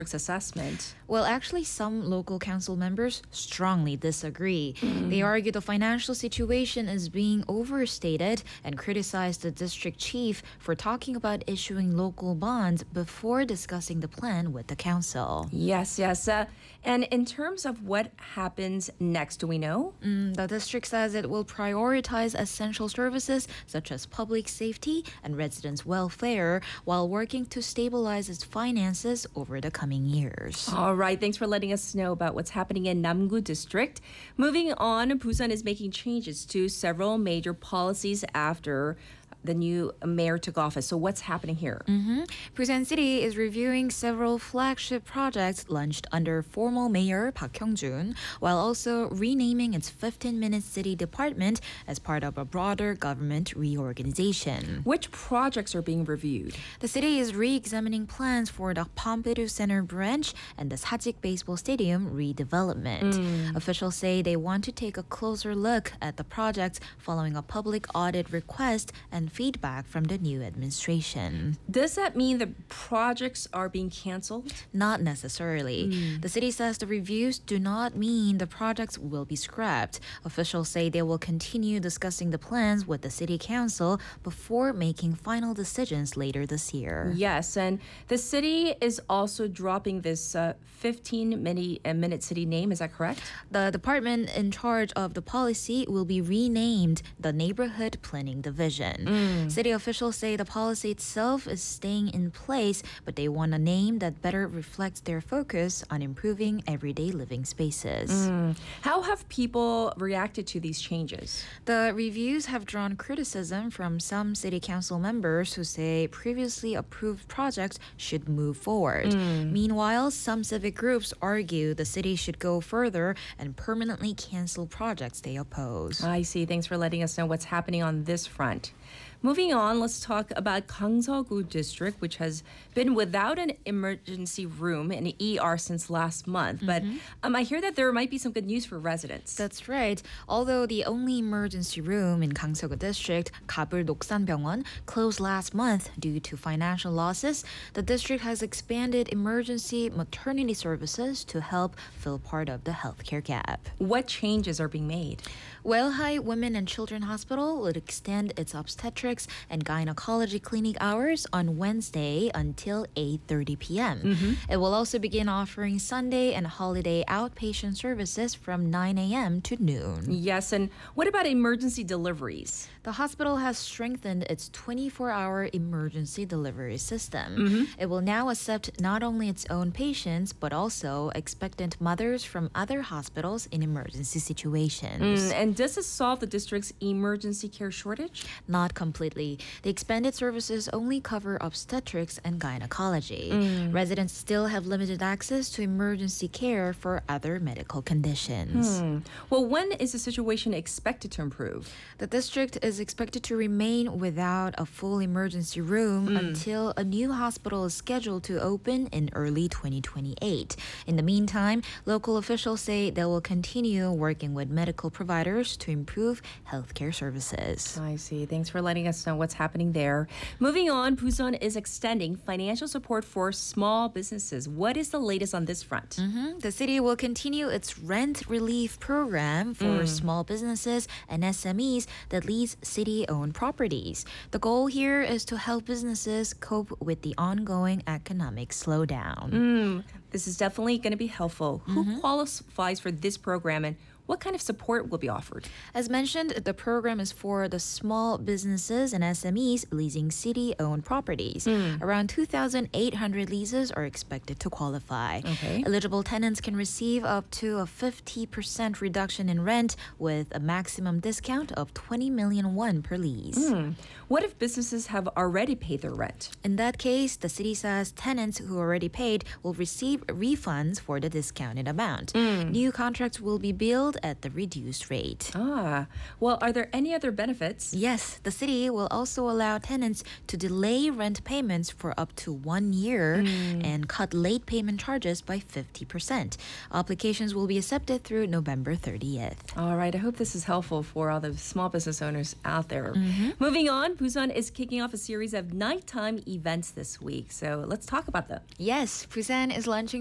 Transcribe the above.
assessment. Well, actually, some local council members strongly disagree. They argue the financial situation is being overstated and criticize the district chief for talking about issuing local bonds before discussing the plan with the council. Yes, yes. And in terms of what happens next, do we know? The district says it will prioritize essential services such as public safety and residents' welfare while working to stabilize its finances over the coming years. All right, thanks for letting us know about what's happening in Namgu District. Moving on, Busan is making changes to several major policies after the new mayor took office. So what's happening here? Busan City is reviewing several flagship projects launched under former mayor Park Hyung-jun, while also renaming its 15-minute city department as part of a broader government reorganization. Which projects are being reviewed? The city is re-examining plans for the Pompidou Center branch and the Sajik Baseball Stadium redevelopment. Officials say they want to take a closer look at the projects following a public audit request and feedback from the new administration. Does that mean the projects are being canceled? Not necessarily. The city says the reviews do not mean the projects will be scrapped. Officials say they will continue discussing the plans with the city council before making final decisions later this year. Yes, and the city is also dropping this 15-minute city name. Is that correct? The department in charge of the policy will be renamed the Neighborhood Planning Division. City officials say the policy itself is staying in place, but they want a name that better reflects their focus on improving everyday living spaces. How have people reacted to these changes? The reviews have drawn criticism from some city council members who say previously approved projects should move forward. Meanwhile, some civic groups argue the city should go further and permanently cancel projects they oppose. I see. Thanks for letting us know what's happening on this front. Moving on, let's talk about Gangseogu District, which has been without an emergency room, an ER, since last month. But I hear that there might be some good news for residents. That's right. Although the only emergency room in Gangseogu District, Kabul Doksanbyeongwon, closed last month due to financial losses, the district has expanded emergency maternity services to help fill part of the healthcare gap. What changes are being made? Welhai Women and Children Hospital will extend its obstetrics and gynecology clinic hours on Wednesday until 8:30 p.m. It will also begin offering Sunday and holiday outpatient services from 9 a.m. to noon. Yes, and what about emergency deliveries? The hospital has strengthened its 24-hour emergency delivery system. It will now accept not only its own patients, but also expectant mothers from other hospitals in emergency situations. And does this solve the district's emergency care shortage? Not completely. The expanded services only cover obstetrics and gynecology. Residents still have limited access to emergency care for other medical conditions. Well, when is the situation expected to improve? The district is expected to remain without a full emergency room until a new hospital is scheduled to open in early 2028. In the meantime, local officials say they will continue working with medical providers to improve healthcare services. I see. Thanks for letting us know what's happening there. Moving on, Busan is extending financial support for small businesses. What is the latest on this front? The city will continue its rent relief program for small businesses and SMEs that lease city-owned properties. The goal here is to help businesses cope with the ongoing economic slowdown. This is definitely going to be helpful. Who qualifies for this program and what kind of support will be offered? As mentioned, the program is for the small businesses and SMEs leasing city-owned properties. Around 2,800 leases are expected to qualify. Okay. Eligible tenants can receive up to a 50% reduction in rent with a maximum discount of 20 million won per lease. What if businesses have already paid their rent? In that case, the city says tenants who already paid will receive refunds for the discounted amount. New contracts will be billed at the reduced rate. Well, are there any other benefits? Yes, the city will also allow tenants to delay rent payments for up to 1 year and cut late payment charges by 50%. Applications will be accepted through November 30th. All right, I hope this is helpful for all the small business owners out there. Moving on, Busan is kicking off a series of nighttime events this week. So let's talk about them. Yes, Busan is launching